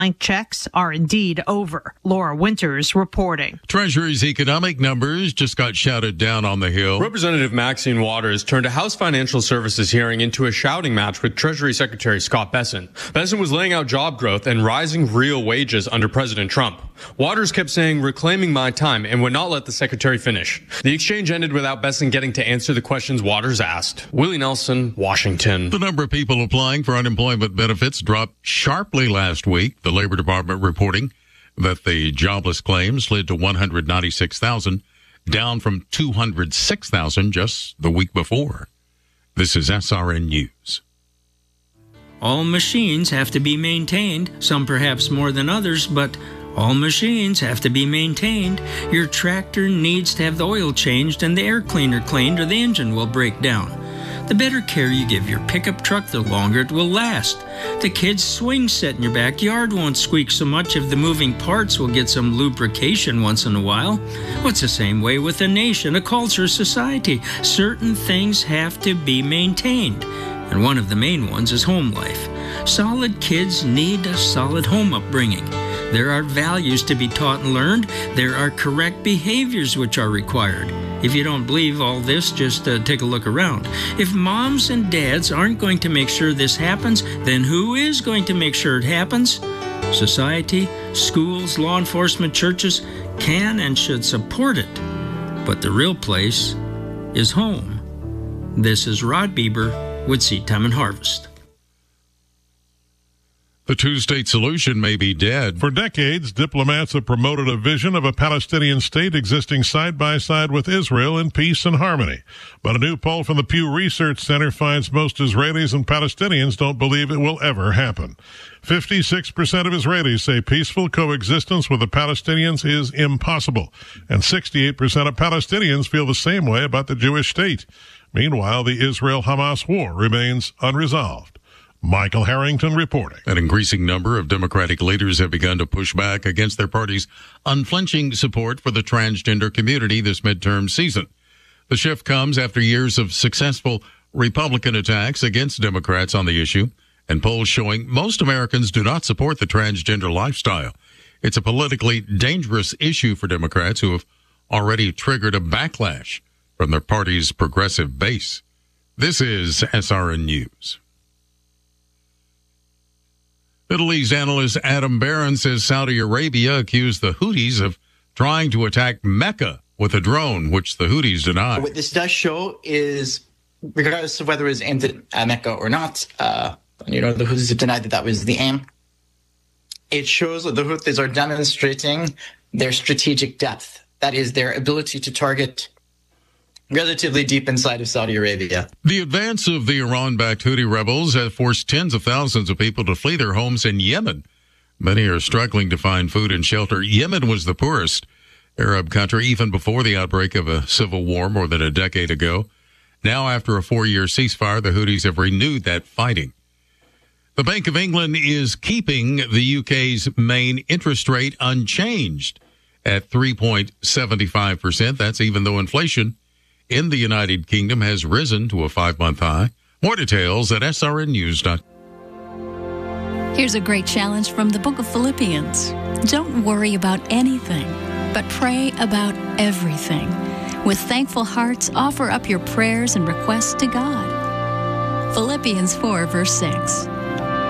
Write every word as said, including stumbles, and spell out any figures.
checks are indeed over. Laura Winters reporting. Treasury's economic numbers just got shouted down on the Hill. Representative Maxine Waters turned a House Financial Services hearing into a shouting match with Treasury Secretary Scott Bessent. Bessent was laying out job growth and rising real wages under President Trump. Waters kept saying, "Reclaiming my time," and would not let the secretary finish. The exchange ended without Bessent getting to answer the questions Waters asked. Willie Nelson, Washington. The number of people applying for unemployment benefits dropped sharply last week. The Labor Department reporting that the jobless claims slid to one hundred ninety-six thousand, down from two hundred six thousand just the week before. This is S R N News. All machines have to be maintained, some perhaps more than others, but all machines have to be maintained. Your tractor needs to have the oil changed and the air cleaner cleaned, or the engine will break down. The better care you give your pickup truck, the longer it will last. The kids' swing set in your backyard won't squeak so much if the moving parts will get some lubrication once in a while. Well, it's the same way with a nation, a culture, a society. Certain things have to be maintained, and one of the main ones is home life. Solid kids need a solid home upbringing. There are values to be taught and learned. There are correct behaviors which are required. If you don't believe all this, just uh, take a look around. If moms and dads aren't going to make sure this happens, then who is going to make sure it happens? Society, schools, law enforcement, churches can and should support it. But the real place is home. This is Rod Bieber with Seed Time and Harvest. The two-state solution may be dead. For decades, diplomats have promoted a vision of a Palestinian state existing side by side with Israel in peace and harmony. But a new poll from the Pew Research Center finds most Israelis and Palestinians don't believe it will ever happen. fifty-six percent of Israelis say peaceful coexistence with the Palestinians is impossible, and sixty-eight percent of Palestinians feel the same way about the Jewish state. Meanwhile, the Israel-Hamas war remains unresolved. Michael Harrington reporting. An increasing number of Democratic leaders have begun to push back against their party's unflinching support for the transgender community this midterm season. The shift comes after years of successful Republican attacks against Democrats on the issue, and polls showing most Americans do not support the transgender lifestyle. It's a politically dangerous issue for Democrats who have already triggered a backlash from their party's progressive base. This is S R N News. Middle East analyst Adam Barron says Saudi Arabia accused the Houthis of trying to attack Mecca with a drone, which the Houthis deny. What this does show is, regardless of whether it was aimed at Mecca or not, uh, you know, the Houthis have denied that that was the aim. It shows that the Houthis are demonstrating their strategic depth. That is, their ability to target relatively deep inside of Saudi Arabia. The advance of the Iran-backed Houthi rebels has forced tens of thousands of people to flee their homes in Yemen. Many are struggling to find food and shelter. Yemen was the poorest Arab country even before the outbreak of a civil war more than a decade ago. Now, after a four-year ceasefire, the Houthis have renewed that fighting. The Bank of England is keeping the U K's main interest rate unchanged at three point seven five percent. That's even though inflation in the United Kingdom has risen to a five-month high. More details at S R N news dot com. Here's a great challenge from the book of Philippians. Don't worry about anything, but pray about everything. With thankful hearts, offer up your prayers and requests to God. Philippians four, verse six.